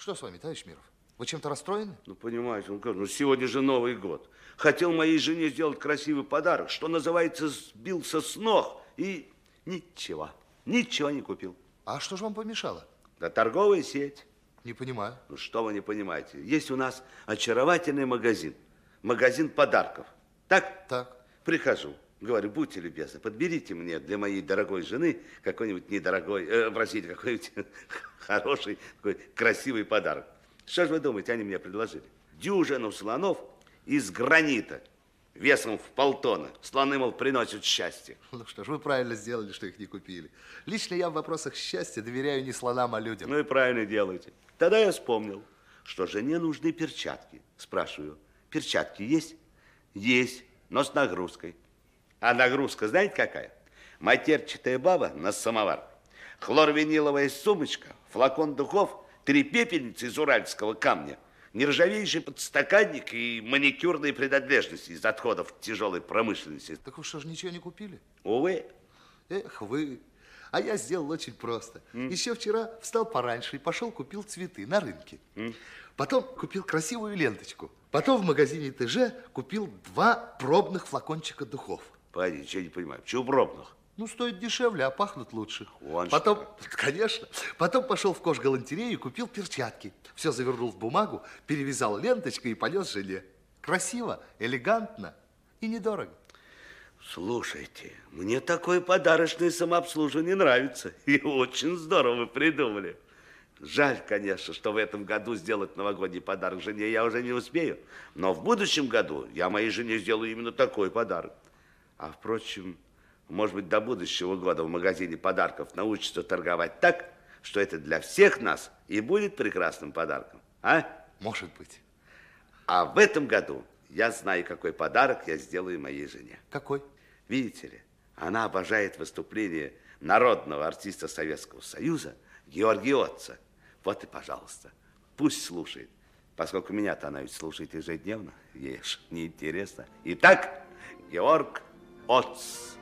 Что с вами, товарищ Миров? Вы чем-то расстроены? Ну, понимаете, сегодня же Новый год. Хотел моей жене сделать красивый подарок, что называется, сбился с ног и ничего не купил. А что же вам помешало? Да торговая сеть. Не понимаю. Ну, что вы не понимаете? Есть у нас очаровательный магазин подарков. Так? Так. Прихожу, говорю, будьте любезны, подберите мне для моей дорогой жены какой-нибудь какой-нибудь хороший, такой красивый подарок. Что же вы думаете, они мне предложили? Дюжину слонов из гранита, весом в полтонны. Слоны, мол, приносят счастье. Ну что ж, вы правильно сделали, что их не купили. Лично я в вопросах счастья доверяю не слонам, а людям. Ну и правильно делаете. Тогда я вспомнил, что жене нужны перчатки. Спрашиваю, перчатки есть? Есть, но с нагрузкой. А нагрузка знаете какая? Матерчатая баба на самовар, хлорвиниловая сумочка, флакон духов, 3 пепельницы из уральского камня, нержавейший подстаканник и маникюрные принадлежности из отходов тяжелой промышленности. Так вы что ж ничего не купили? Увы. Эх вы. А я сделал очень просто. Еще вчера встал пораньше и пошел купил цветы на рынке. Потом купил красивую ленточку. Потом в магазине ТЖ купил 2 пробных флакончика духов. Погодите, я не понимаю, чего пробных? Ну, стоит дешевле, а пахнут лучше. Вон потом, конечно, потом пошел в кожгалантерею и купил перчатки. Все завернул в бумагу, перевязал ленточкой и понес жене. Красиво, элегантно и недорого. Слушайте, мне такое подарочное самообслуживание нравится. И очень здорово вы придумали. Жаль, конечно, что в этом году сделать новогодний подарок жене я уже не успею. Но в будущем году я моей жене сделаю именно такой подарок. А, впрочем, может быть, до будущего года в магазине подарков научатся торговать так, что это для всех нас и будет прекрасным подарком. А? Может быть. А в этом году я знаю, какой подарок я сделаю моей жене. Какой? Видите ли, она обожает выступление народного артиста Советского Союза Георгия Отца. Вот и, пожалуйста, пусть слушает. Поскольку меня-то она ведь слушает ежедневно, ей ж неинтересно. Итак, Георг Отц.